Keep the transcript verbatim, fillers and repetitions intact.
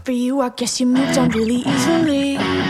For you, I guess you moved on really easily.